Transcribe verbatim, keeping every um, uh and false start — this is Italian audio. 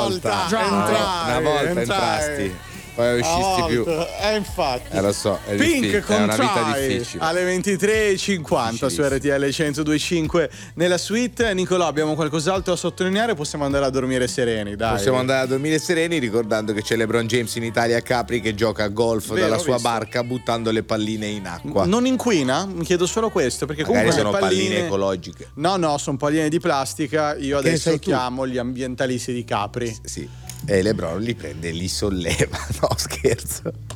volta, volta entrai, una volta entrai. entrasti, poi uscisti più. Eh, infatti. Eh, lo so, è, Pink difficile, con è una vita Try difficile. alle ventitré e cinquanta su R T L centodue e cinque nella suite. Nicolò, abbiamo qualcos'altro da sottolineare? Possiamo andare a dormire sereni, dai. Possiamo andare a dormire sereni ricordando che c'è LeBron James in Italia a Capri che gioca a golf Vero, dalla sua visto. barca buttando le palline in acqua. Non inquina? Mi chiedo solo questo, perché Magari comunque sono le palline... palline ecologiche. No, no, sono palline di plastica. Io Che adesso sai tu? chiamo gli ambientalisti di Capri. Sì. E LeBron li prende e li solleva. No, scherzo.